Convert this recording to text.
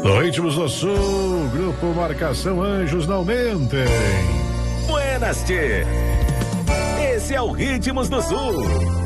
No Ritmos do Sul, Grupo Marcação Anjos não mentem. Buenas, tchê. Esse é o Ritmos do Sul.